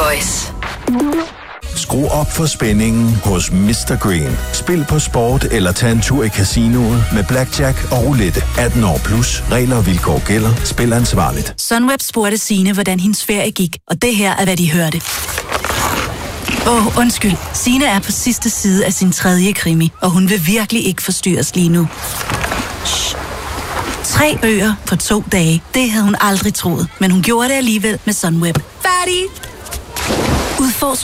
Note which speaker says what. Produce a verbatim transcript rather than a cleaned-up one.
Speaker 1: Voice.
Speaker 2: Skru op for spændingen hos mister Green. Spil på sport eller tag en tur i casinoet med blackjack og roulette. atten år plus. Regler og vilkår gælder. Spil ansvarligt.
Speaker 3: Sunweb spurgte Signe, hvordan hendes ferie gik, og det her er, hvad de hørte. Åh, oh, undskyld. Signe er på sidste side af sin tredje krimi, og hun vil virkelig ikke forstyrres lige nu. Shh. Tre øer på to dage. Det havde hun aldrig troet, men hun gjorde det alligevel med Sunweb. Færdig! Udforsk